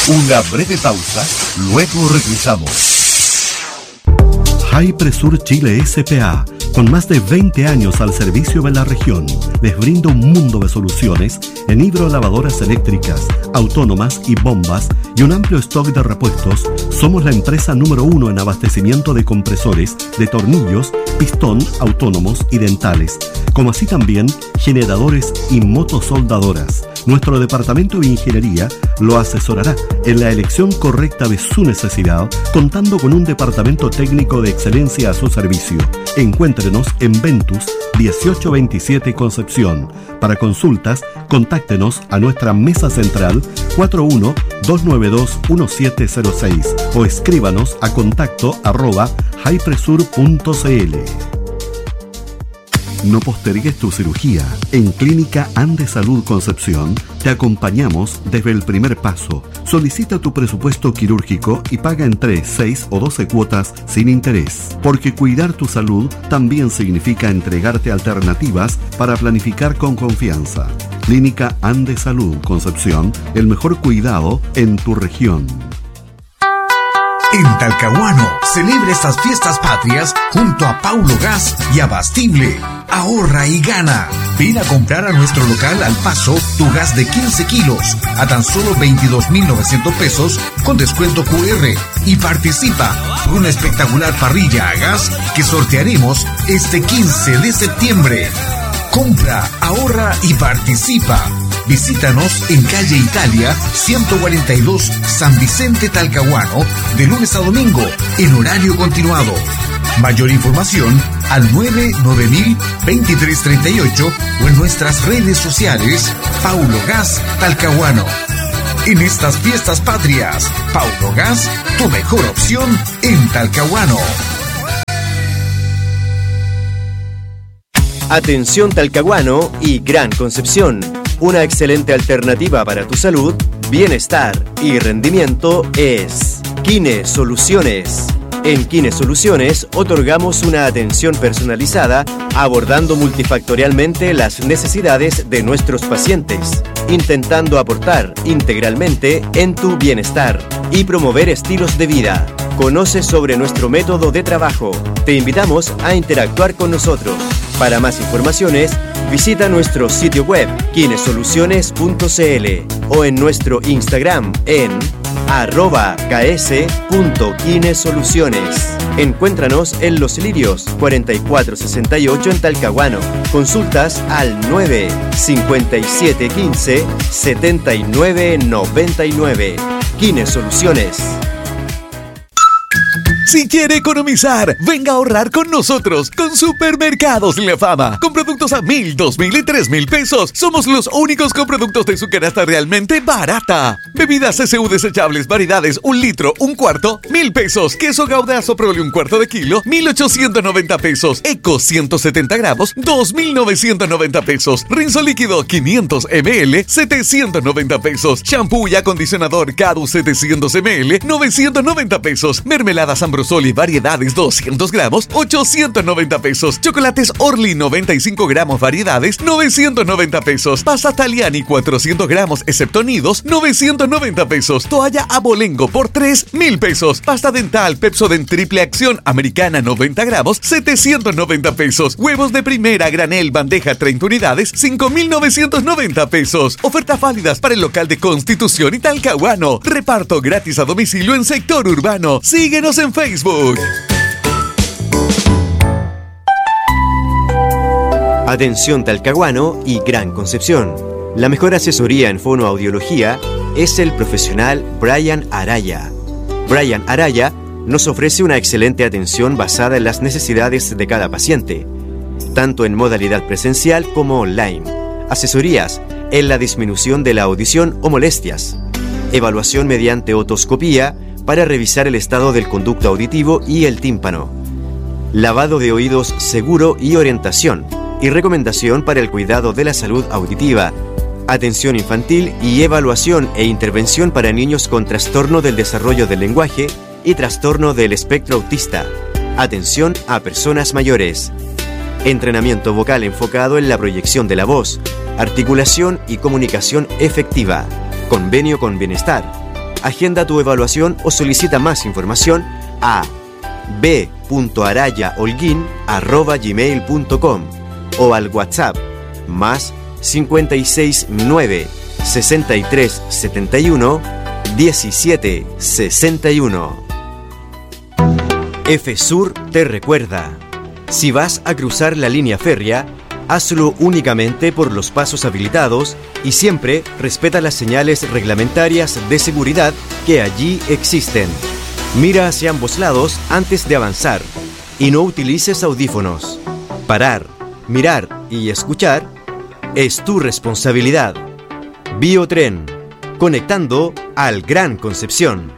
Una breve pausa, luego regresamos. Hypresur Chile S.p.A., con más de 20 años al servicio de la región, les brinda un mundo de soluciones en hidrolavadoras eléctricas, autónomas y bombas y un amplio stock de repuestos. Somos la empresa número 1 en abastecimiento de compresores, de tornillos, pistón, autónomos y dentales, como así también generadores y motosoldadoras. Nuestro departamento de ingeniería lo asesorará en la elección correcta de su necesidad, contando con un departamento técnico de excelencia a su servicio. Encuéntrenos en Ventus 1827 Concepción. Para consultas, contáctenos a nuestra mesa central 41-292-1706 o escríbanos a contacto@hypresur.cl. No postergues tu cirugía. En Clínica Andes Salud Concepción te acompañamos desde el primer paso. Solicita tu presupuesto quirúrgico y paga en 3, 6 o 12 cuotas sin interés. Porque cuidar tu salud también significa entregarte alternativas para planificar con confianza. Clínica Andes Salud Concepción, el mejor cuidado en tu región. En Talcahuano, celebra estas fiestas patrias junto a Paulo Gas y Abastible. Ahorra y gana. Ven a comprar a nuestro local Al Paso tu gas de 15 kilos a tan solo 22.900 pesos con descuento QR y participa por una espectacular parrilla a gas que sortearemos este 15 de septiembre. Compra, ahorra y participa. Visítanos en calle Italia 142 San Vicente Talcahuano de lunes a domingo en horario continuado. Mayor información al 99000-2338 o en nuestras redes sociales Paulo Gas Talcahuano. En estas fiestas patrias, Paulo Gas, tu mejor opción en Talcahuano. Atención Talcahuano y Gran Concepción. Una excelente alternativa para tu salud, bienestar y rendimiento es Kine Soluciones. En Kine Soluciones otorgamos una atención personalizada abordando multifactorialmente las necesidades de nuestros pacientes, intentando aportar integralmente en tu bienestar y promover estilos de vida. Conoce sobre nuestro método de trabajo. Te invitamos a interactuar con nosotros. Para más informaciones, visita nuestro sitio web kinesoluciones.cl o en nuestro Instagram en @ks.kinesoluciones. Encuéntranos en Los Lirios 4468 en Talcahuano. Consultas al 95715-7999. Kine Soluciones. Si quiere economizar, venga a ahorrar con nosotros, con Supermercados La Fama. Con productos a 1,000, 2,000 y 3,000 pesos. Somos los únicos con productos de su canasta realmente barata. Bebidas CCU desechables, variedades, 1 litro, 1 cuarto, 1,000 pesos. Queso Gouda Soprole 1/4 de kilo, 1,890 pesos. Eco 170 gramos, 2,990 pesos. Rinzo líquido 500 ml, 790 pesos. Shampoo y acondicionador Cadu 700 ml, 990 pesos. Mermeladas Ambrosoli variedades 200 gramos, 890 pesos. Chocolates Orly 95 gramos variedades, 990 pesos. Pasta Taliani 400 gramos excepto nidos, 990 pesos. Toalla Abolengo por 3,000 pesos. Pasta dental Pepsodent triple acción americana 90 gramos, 790 pesos. Huevos de primera granel bandeja 30 unidades, 5,990 pesos. Ofertas válidas para el local de Constitución y Talcahuano. Reparto gratis a domicilio en sector urbano. Síguenos en Facebook. Atención Talcahuano y Gran Concepción. La mejor asesoría en fonoaudiología es el profesional Brian Araya. Brian Araya nos ofrece una excelente atención basada en las necesidades de cada paciente, tanto en modalidad presencial como online. Asesorías en la disminución de la audición o molestias. Evaluación mediante otoscopía para revisar el estado del conducto auditivo y el tímpano. Lavado de oídos seguro y orientación. Y recomendación para el cuidado de la salud auditiva. Atención infantil y evaluación e intervención para niños con trastorno del desarrollo del lenguaje y trastorno del espectro autista. Atención a personas mayores. Entrenamiento vocal enfocado en la proyección de la voz, articulación y comunicación efectiva. Convenio con Bienestar. Agenda tu evaluación o solicita más información a b.arayaholguin@gmail.com o al WhatsApp más 569 63 71 17 61. FSUR te recuerda: si vas a cruzar la línea férrea, hazlo únicamente por los pasos habilitados y siempre respeta las señales reglamentarias de seguridad que allí existen. Mira hacia ambos lados antes de avanzar y no utilices audífonos. Parar, mirar y escuchar es tu responsabilidad. Biotren, conectando al Gran Concepción.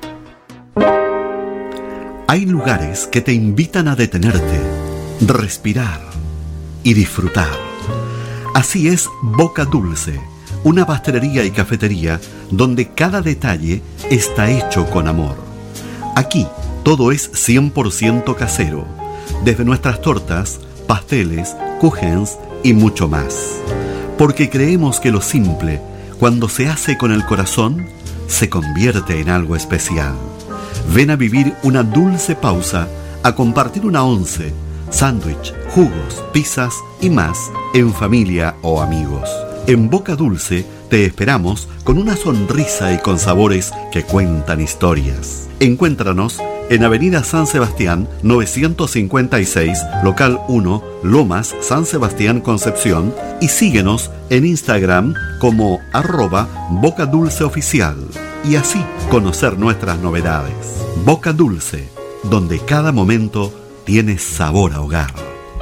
Hay lugares que te invitan a detenerte, respirar y disfrutar. Así es Boca Dulce, una pastelería y cafetería donde cada detalle está hecho con amor. Aquí todo es 100% casero, desde nuestras tortas, pasteles, kuchens y mucho más. Porque creemos que lo simple, cuando se hace con el corazón, se convierte en algo especial. Ven a vivir una dulce pausa, a compartir una once, sándwich, jugos, pizzas y más en familia o amigos. En Boca Dulce te esperamos con una sonrisa y con sabores que cuentan historias. Encuéntranos en Avenida San Sebastián 956, local 1, Lomas, San Sebastián, Concepción, y síguenos en Instagram como @bocadulceoficial y así conocer nuestras novedades. Boca Dulce, donde cada momento tiene sabor a hogar.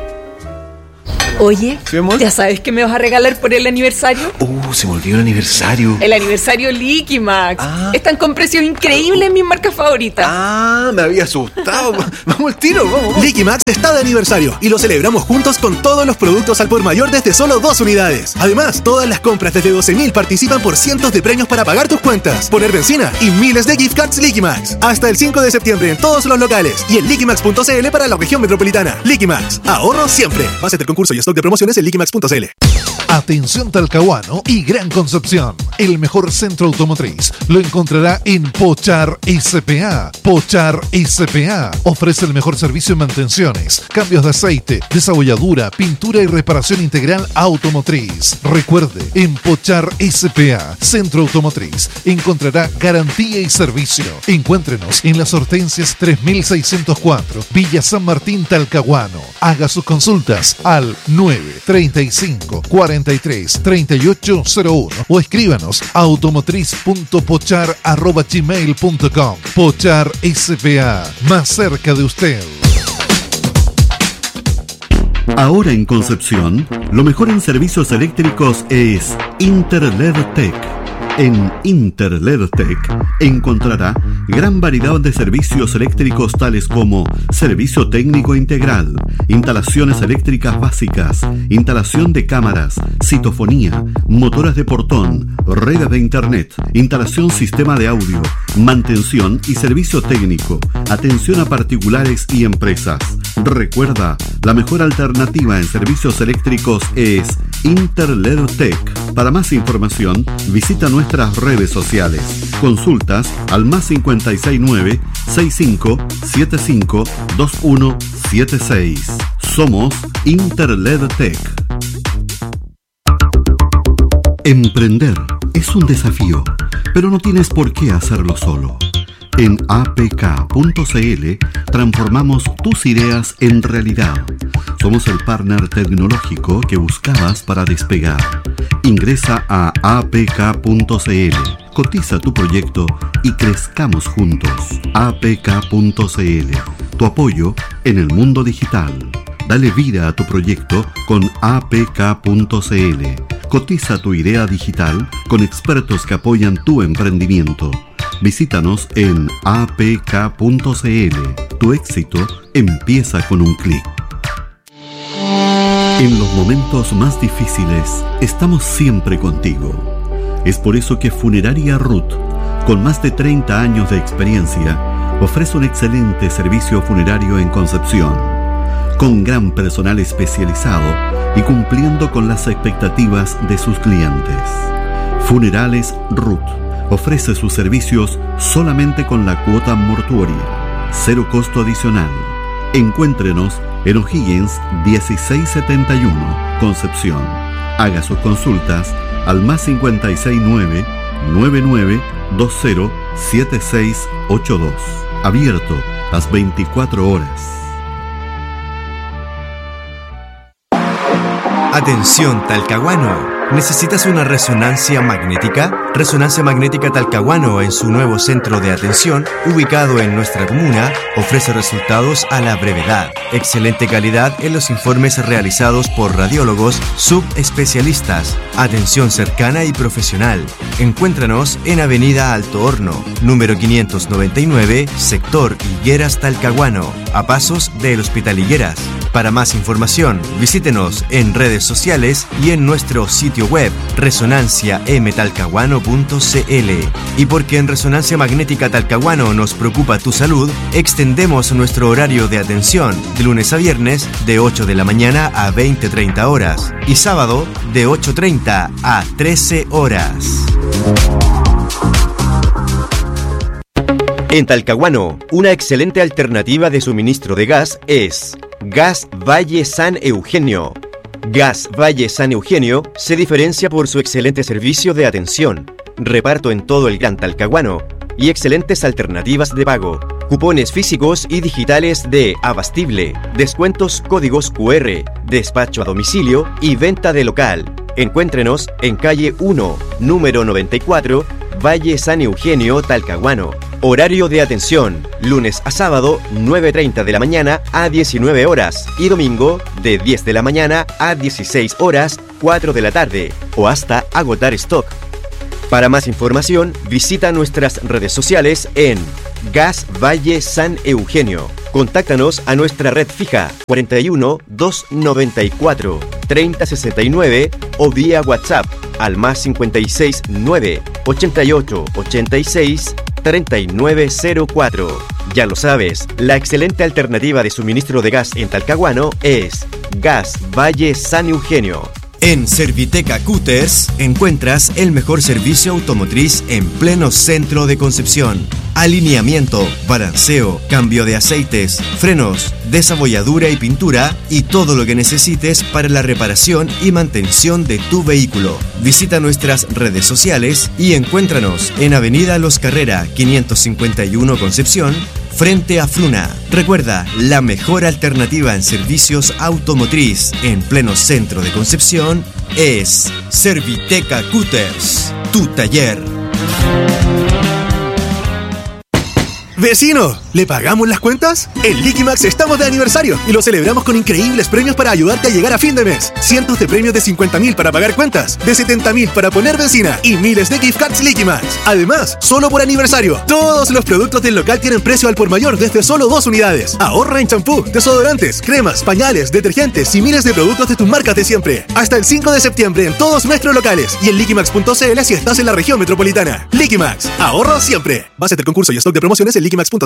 Oye, ¿sí, amor? ¿Ya sabes qué me vas a regalar por el aniversario? Se me olvidó el aniversario. El aniversario Liquimax. Ah. Están con precios increíbles en mis marcas favoritas. Me había asustado. Vamos al tiro, vamos. Liquimax está de aniversario y lo celebramos juntos con todos los productos al por mayor desde solo 2 unidades. Además, todas las compras desde 12.000 participan por cientos de premios para pagar tus cuentas, poner benzina y miles de gift cards Liquimax. Hasta el 5 de septiembre en todos los locales y en liquimax.cl para la región metropolitana. Liquimax, ahorro siempre. Base del concurso y stock de promociones en liquimax.cl. Atención Talcahuano y Gran Concepción. El mejor centro automotriz lo encontrará en Pochar S.p.A. Pochar S.p.A. ofrece el mejor servicio en mantenciones, cambios de aceite, desabolladura, pintura y reparación integral automotriz. Recuerde, en Pochar S.p.A. Centro Automotriz encontrará garantía y servicio. Encuéntrenos en las Hortensias 3604, Villa San Martín, Talcahuano. Haga sus consultas al 935 43 3801 o escríbanos a automotriz.pochar@gmail.com. Pochar S.p.A. más cerca de usted. Ahora en Concepción, lo mejor en servicios eléctricos es Interledtech. En Interledtech encontrará gran variedad de servicios eléctricos tales como servicio técnico integral, instalaciones eléctricas básicas, instalación de cámaras, citofonía, motoras de portón, redes de internet, instalación sistema de audio, mantención y servicio técnico, atención a particulares y empresas. Recuerda, la mejor alternativa en servicios eléctricos es Interledtech. Para más información, visita nuestras redes sociales. Consultas al más 569 65 75 2176. Somos Interledtech. Emprender es un desafío, pero no tienes por qué hacerlo solo. En apk.cl transformamos tus ideas en realidad. Somos el partner tecnológico que buscabas para despegar. Ingresa a apk.cl, cotiza tu proyecto y crezcamos juntos. apk.cl, tu apoyo en el mundo digital. Dale vida a tu proyecto con apk.cl. Cotiza tu idea digital con expertos que apoyan tu emprendimiento. Visítanos en apk.cl. Tu éxito empieza con un clic. En los momentos más difíciles, estamos siempre contigo. Es por eso que Funeraria Ruth, con más de 30 años de experiencia, ofrece un excelente servicio funerario en Concepción, con gran personal especializado y cumpliendo con las expectativas de sus clientes. Funerales Ruth, Ofrece sus servicios solamente con la cuota mortuoria. 0 costo adicional. Encuéntrenos en O'Higgins 1671, Concepción. Haga sus consultas al +569 9920 7682. Abierto las 24 horas. Atención Talcahuano. ¿Necesitas una resonancia magnética? Resonancia Magnética Talcahuano, en su nuevo centro de atención, ubicado en nuestra comuna, ofrece resultados a la brevedad. Excelente calidad en los informes realizados por radiólogos subespecialistas. Atención cercana y profesional. Encuéntranos en Avenida Alto Horno, número 599, sector Higueras Talcahuano, a pasos del Hospital Higueras. Para más información, visítenos en redes sociales y en nuestro sitio web resonanciamtalcahuano.cl. Y porque en Resonancia Magnética Talcahuano nos preocupa tu salud, extendemos nuestro horario de atención de lunes a viernes de 8 de la mañana a 20:30 horas y sábado de 8:30 a 13 horas. En Talcahuano, una excelente alternativa de suministro de gas es Gas Valle San Eugenio. Gas Valle San Eugenio se diferencia por su excelente servicio de atención, reparto en todo el Gran Talcahuano y excelentes alternativas de pago, cupones físicos y digitales de Abastible, descuentos, códigos QR, despacho a domicilio y venta de local. Encuéntrenos en calle 1, número 94, Valle San Eugenio, Talcahuano. Horario de atención, lunes a sábado, 9:30 de la mañana a 19 horas y domingo, de 10 de la mañana a 16 horas, 4 de la tarde, o hasta agotar stock. Para más información, visita nuestras redes sociales en Gas Valle San Eugenio. Contáctanos a nuestra red fija 41 294 3069 o vía WhatsApp al +56 9 88 86 3904. Ya lo sabes, la excelente alternativa de suministro de gas en Talcahuano es Gas Valle San Eugenio. En Serviteca Cutters encuentras el mejor servicio automotriz en pleno centro de Concepción. Alineamiento, balanceo, cambio de aceites, frenos, desabolladura y pintura y todo lo que necesites para la reparación y mantención de tu vehículo. Visita nuestras redes sociales y encuéntranos en Avenida Los Carrera 551 Concepción, frente a Fruna. Recuerda, la mejor alternativa en servicios automotriz en pleno centro de Concepción es Serviteca Cutters, tu taller. ¡Vecino! ¿Le pagamos las cuentas? En Liquimax estamos de aniversario y lo celebramos con increíbles premios para ayudarte a llegar a fin de mes. Cientos de premios de 50.000 para pagar cuentas, de 70.000 para poner benzina y miles de gift cards Liquimax. Además, solo por aniversario, todos los productos del local tienen precio al por mayor desde solo 2 unidades. Ahorra en champú, desodorantes, cremas, pañales, detergentes y miles de productos de tus marcas de siempre. Hasta el 5 de septiembre en todos nuestros locales y en liquimax.cl si estás en la región metropolitana. Liquimax, ahorra siempre. Base del concurso y stock de promociones en liquimax.cl.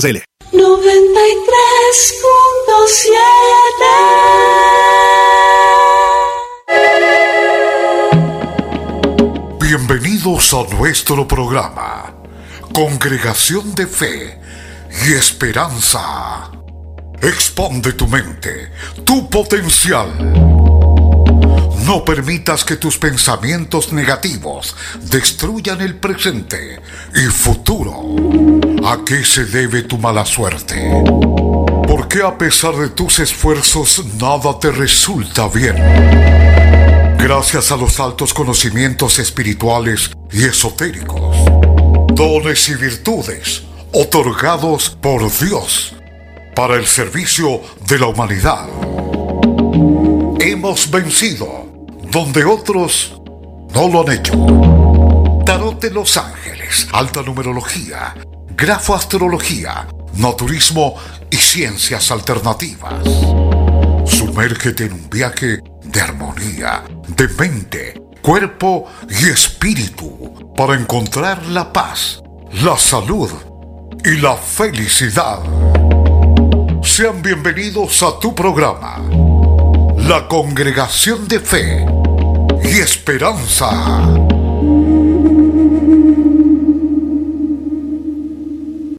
93.7. Bienvenidos a nuestro programa, Congregación de Fe y Esperanza. Expande tu mente, tu potencial. No permitas que tus pensamientos negativos destruyan el presente y futuro. ¿A qué se debe tu mala suerte? ¿Por qué a pesar de tus esfuerzos nada te resulta bien? Gracias a los altos conocimientos espirituales y esotéricos, dones y virtudes otorgados por Dios para el servicio de la humanidad, hemos vencido donde otros no lo han hecho. Tarot de los Ángeles, alta numerología, grafoastrología, naturismo y ciencias alternativas. Sumérgete en un viaje de armonía, de mente, cuerpo y espíritu para encontrar la paz, la salud y la felicidad. Sean bienvenidos a tu programa, la Congregación de Fe y Esperanza.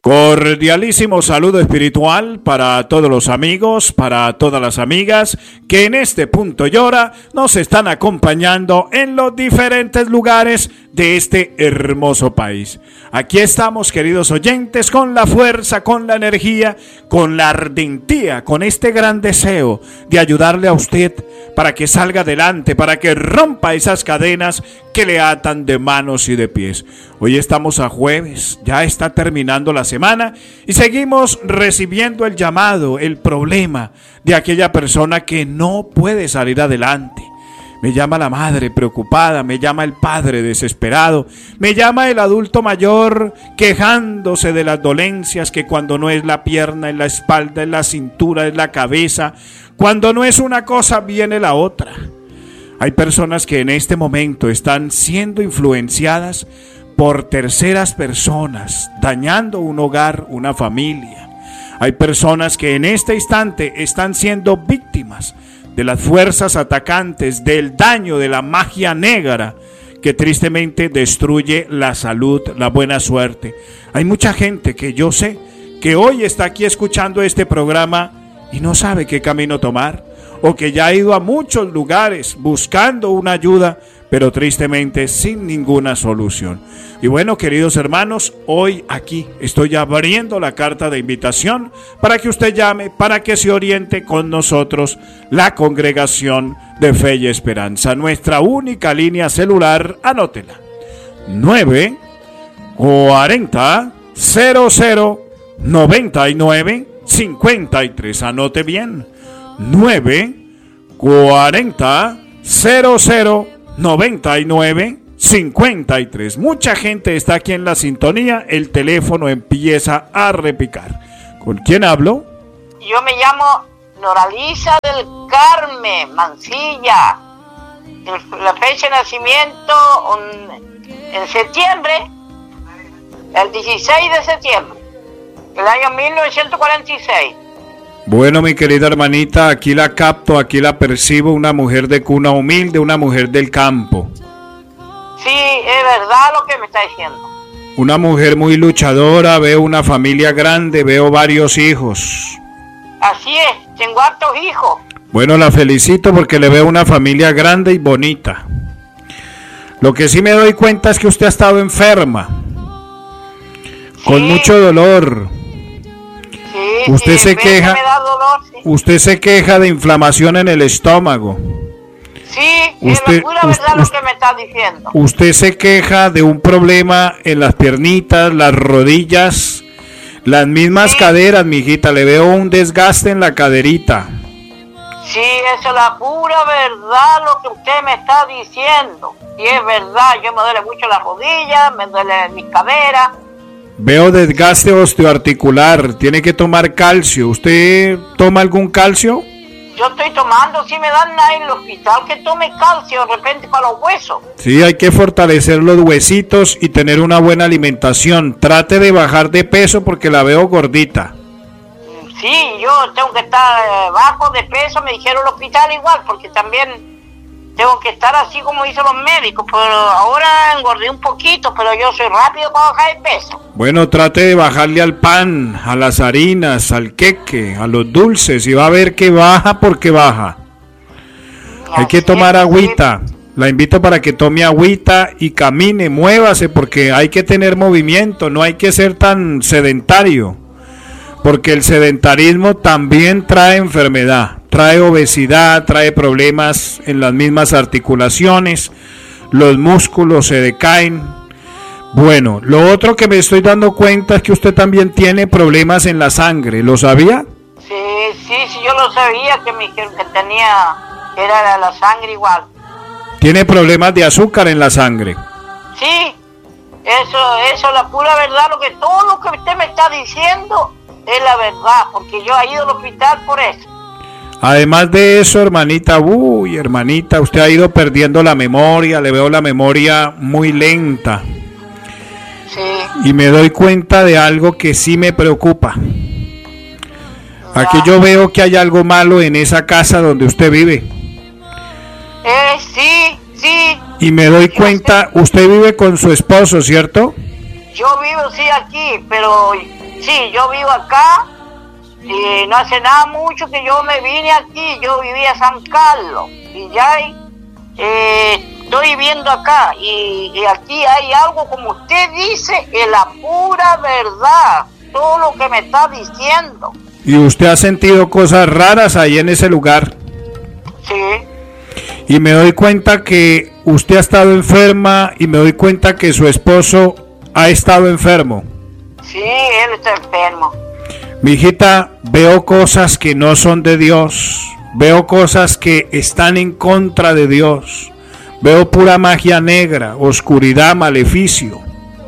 Cordialísimo saludo espiritual para todos los amigos, para todas las amigas que en este punto y hora nos están acompañando en los diferentes lugares de este hermoso país. Aquí estamos, queridos oyentes, con la fuerza, con la energía, con la ardentía, con este gran deseo de ayudarle a usted para que salga adelante, para que rompa esas cadenas que le atan de manos y de pies. Hoy estamos a jueves, ya está terminando la semana y seguimos recibiendo el llamado, el problema de aquella persona que no puede salir adelante. Me llama la madre preocupada, me llama el padre desesperado, me llama el adulto mayor quejándose de las dolencias, que cuando no es la pierna, es la espalda, es la cintura, es la cabeza, cuando no es una cosa viene la otra. Hay personas que en este momento están siendo influenciadas por terceras personas, dañando un hogar, una familia. Hay personas que en este instante están siendo víctimas de las fuerzas atacantes, del daño, de la magia negra que tristemente destruye la salud, la buena suerte. Hay mucha gente que yo sé que hoy está aquí escuchando este programa y no sabe qué camino tomar, o que ya ha ido a muchos lugares buscando una ayuda, pero tristemente sin ninguna solución. Y bueno, queridos hermanos, hoy aquí estoy abriendo la carta de invitación para que usted llame, para que se oriente con nosotros, la Congregación de Fe y Esperanza. Nuestra única línea celular, anótela: 940 00 99 53. Anote bien: 940 00 99 53. Mucha gente está aquí en la sintonía. El teléfono empieza a repicar. ¿Con quién hablo? Yo me llamo Noralisa del Carmen Mancilla. La fecha de nacimiento en septiembre, el 16 de septiembre, el año 1946. Bueno, mi querida hermanita, aquí la capto, aquí la percibo, una mujer de cuna humilde, una mujer del campo. Sí, es verdad lo que me está diciendo. Una mujer muy luchadora, veo una familia grande, veo varios hijos. Así es, tengo hartos hijos. Bueno, la felicito porque le veo una familia grande y bonita. Lo que sí me doy cuenta es que usted ha estado enferma, con mucho dolor. Sí, usted se queja, me da dolor, sí. Usted se queja de inflamación en el estómago. Sí, es la pura verdad lo que me está diciendo. Usted se queja de un problema en las piernitas, las rodillas, las mismas caderas, mijita. Le veo un desgaste en la caderita. Sí, eso es la pura verdad lo que usted me está diciendo. Y es verdad, yo me duele mucho las rodillas, me duele mis caderas. Veo desgaste osteoarticular, tiene que tomar calcio. ¿Usted toma algún calcio? Yo estoy tomando, si me dan en el hospital que tome calcio de repente para los huesos. Sí, hay que fortalecer los huesitos y tener una buena alimentación. Trate de bajar de peso porque la veo gordita. Sí, yo tengo que estar bajo de peso, me dijeron el hospital igual, porque también tengo que estar así como dicen los médicos, pero ahora engordé un poquito, pero yo soy rápido para bajar de peso. Bueno, trate de bajarle al pan, a las harinas, al queque, a los dulces, y va a ver que baja porque baja. Hay que tomar agüita. La invito para que tome agüita y camine, muévase, porque hay que tener movimiento, no hay que ser tan sedentario, porque el sedentarismo también trae enfermedad. Trae obesidad, trae problemas en las mismas articulaciones, los músculos se decaen. Bueno, lo otro que me estoy dando cuenta es que usted también tiene problemas en la sangre, ¿lo sabía? Sí, yo lo sabía, que me dijeron que era la sangre igual. Tiene problemas de azúcar en la sangre. Sí, eso es la pura verdad, todo lo que usted me está diciendo es la verdad, porque yo he ido al hospital por eso. Además de eso, hermanita, usted ha ido perdiendo la memoria, le veo la memoria muy lenta. Sí. Y me doy cuenta de algo que sí me preocupa. Aquí yo veo que hay algo malo en esa casa donde usted vive. Sí. Y me doy cuenta, usted vive con su esposo, ¿cierto? Yo vivo, sí, aquí, pero Sí, yo vivo acá y no hace nada mucho que yo me vine aquí. Yo vivía en San Carlos y ya estoy viviendo acá y aquí hay algo, como usted dice, es la pura verdad, todo lo que me está diciendo. ¿Y usted ha sentido cosas raras ahí en ese lugar? Sí. Y me doy cuenta que usted ha estado enferma y me doy cuenta que su esposo ha estado enfermo. Sí, él está enfermo. Mi hijita, veo cosas que no son de Dios, veo cosas que están en contra de Dios, veo pura magia negra, oscuridad, maleficio.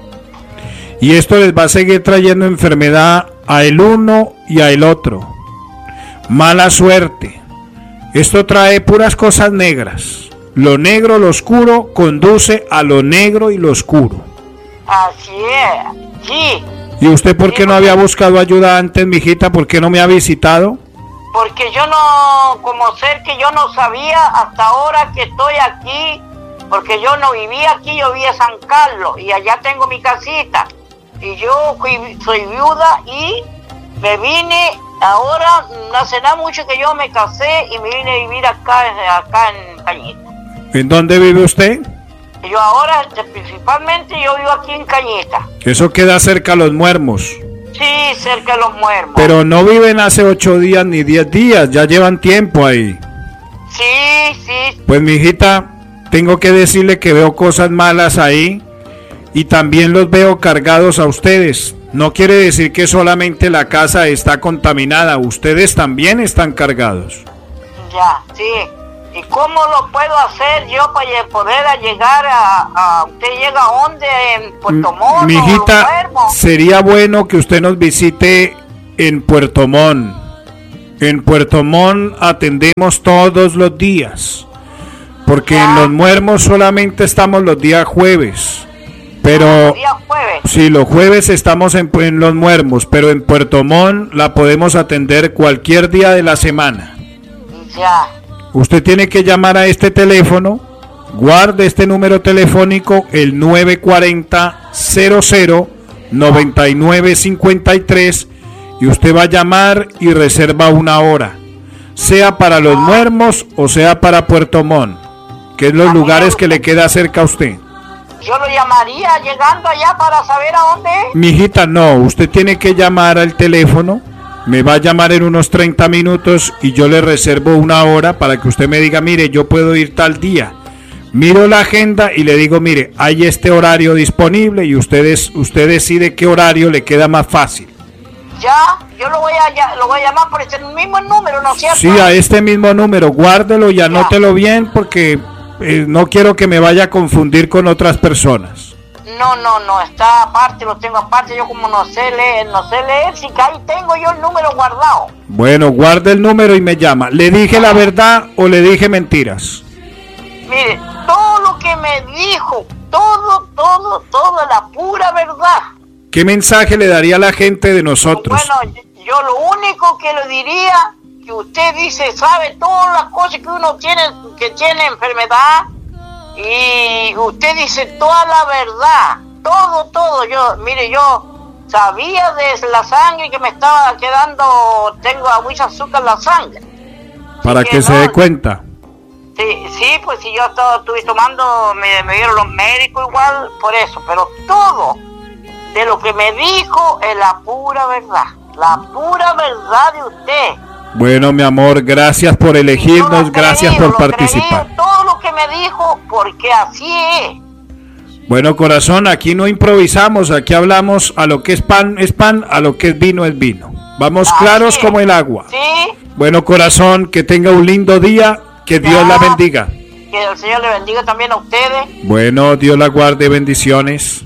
Y esto les va a seguir trayendo enfermedad a el uno y a el otro. Mala suerte. Esto trae puras cosas negras. Lo negro, lo oscuro, conduce a lo negro y lo oscuro. Así es, sí. ¿Y usted por qué no había buscado ayuda antes, mijita? ¿Por qué no me ha visitado? Porque yo no, como ser que yo no sabía hasta ahora que estoy aquí, porque yo no vivía aquí, yo vivía en San Carlos y allá tengo mi casita. Y yo soy viuda y me vine, ahora no hace nada mucho que yo me casé y me vine a vivir acá en Cañita. ¿En dónde vive usted? Yo ahora, principalmente, yo vivo aquí en Cañita. Eso queda cerca a Los Muermos. Sí, cerca de Los Muermos. Pero no viven hace 8 días ni 10 días, ya llevan tiempo ahí. Sí, sí. Pues mi hijita, tengo que decirle que veo cosas malas ahí y también los veo cargados a ustedes. No quiere decir que solamente la casa está contaminada, ustedes también están cargados. Ya, sí. ¿Y cómo lo puedo hacer yo para poder llegar a usted llega a dónde? ¿En Puerto Montt? Mi hijita, sería bueno que usted nos visite en Puerto Montt. En Puerto Montt atendemos todos los días, porque en Los Muermos solamente estamos los días jueves. Pero sí, los jueves estamos en Los Muermos, pero en Puerto Montt la podemos atender cualquier día de la semana. Ya. Usted tiene que llamar a este teléfono, guarde este número telefónico, el 940-00-9953, y usted va a llamar y reserva una hora, sea para Los Muermos o sea para Puerto Montt, que es los lugares que le queda cerca a usted. Yo lo llamaría llegando allá para saber a dónde es. Mijita, no, usted tiene que llamar al teléfono. Me va a llamar en unos 30 minutos y yo le reservo una hora para que usted me diga, mire, yo puedo ir tal día. Miro la agenda y le digo, mire, hay este horario disponible y usted decide qué horario le queda más fácil. Ya, yo lo voy a llamar por este mismo número, ¿no es cierto? Sí, a este mismo número, guárdelo y anótelo bien porque no quiero que me vaya a confundir con otras personas. No, está aparte, lo tengo aparte, yo como no sé leer, sí que ahí tengo yo el número guardado. Bueno, guarde el número y me llama. ¿Le dije la verdad o le dije mentiras? Mire, todo lo que me dijo, todo, la pura verdad. ¿Qué mensaje le daría a la gente de nosotros? Bueno, yo lo único que le diría, que usted dice, sabe todas las cosas que uno tiene, que tiene enfermedad, y usted dice toda la verdad, todo. Yo sabía de la sangre que me estaba quedando, tengo mucha azúcar en la sangre. Para que se dé cuenta. Sí, pues si yo estuve tomando, me dieron los médicos igual por eso, pero todo de lo que me dijo es la pura verdad de usted. Bueno, mi amor, gracias por elegirnos, gracias por participar. Todo lo que me dijo, porque así es. Bueno, corazón, aquí no improvisamos, aquí hablamos, a lo que es pan, a lo que es vino, Vamos claros como el agua. Sí. Bueno, corazón, que tenga un lindo día, que Dios la bendiga. Que el Señor le bendiga también a ustedes. Bueno, Dios la guarde, bendiciones.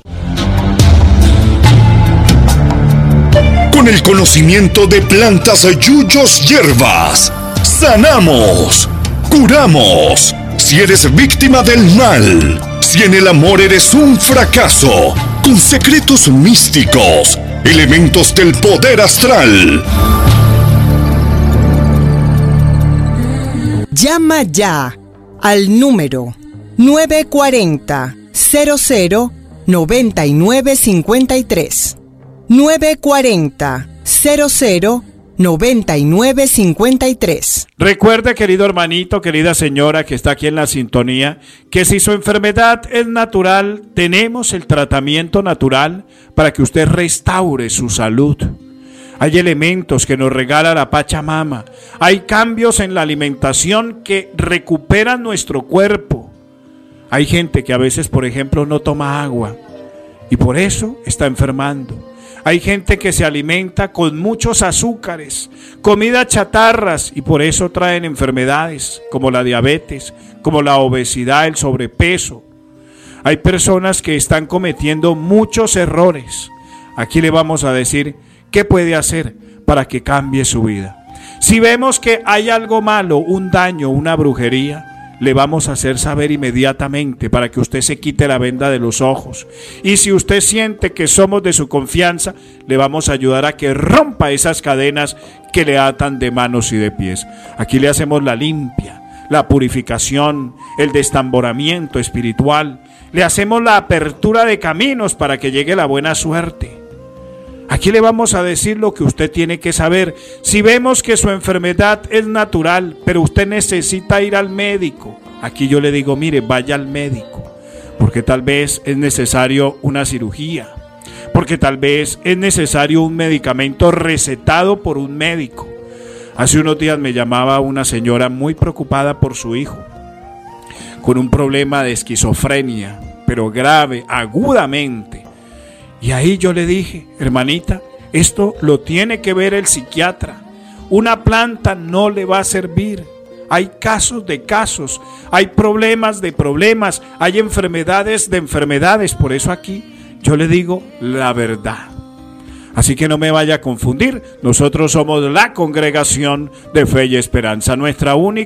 Con el conocimiento de plantas, yuyos, hierbas, sanamos, curamos. Si eres víctima del mal, si en el amor eres un fracaso, con secretos místicos, elementos del poder astral. Llama ya al número 940-00-9953. 940 00 9953. Recuerde, querido hermanito, querida señora que está aquí en la sintonía, que si su enfermedad es natural, tenemos el tratamiento natural para que usted restaure su salud. Hay elementos que nos regala la Pachamama. Hay cambios en la alimentación que recuperan nuestro cuerpo. Hay gente que a veces, por ejemplo, no toma agua y por eso está enfermando. Hay gente que se alimenta con muchos azúcares, comidas chatarras, y por eso traen enfermedades como la diabetes, como la obesidad, el sobrepeso. Hay personas que están cometiendo muchos errores. Aquí le vamos a decir qué puede hacer para que cambie su vida. Si vemos que hay algo malo, un daño, una brujería, le vamos a hacer saber inmediatamente para que usted se quite la venda de los ojos. Y si usted siente que somos de su confianza, le vamos a ayudar a que rompa esas cadenas que le atan de manos y de pies. Aquí le hacemos la limpia, la purificación, el destamboramiento espiritual. Le hacemos la apertura de caminos para que llegue la buena suerte. Aquí le vamos a decir lo que usted tiene que saber. Si vemos que su enfermedad es natural, pero usted necesita ir al médico, aquí yo le digo, mire, vaya al médico, porque tal vez es necesario una cirugía, porque tal vez es necesario un medicamento recetado por un médico. Hace unos días me llamaba una señora muy preocupada por su hijo, con un problema de esquizofrenia, pero grave, agudamente. Y ahí yo le dije, hermanita, esto lo tiene que ver el psiquiatra. Una planta no le va a servir. Hay casos de casos, hay problemas de problemas, hay enfermedades de enfermedades. Por eso aquí yo le digo la verdad. Así que no me vaya a confundir. Nosotros somos la Congregación de Fe y Esperanza. Nuestra única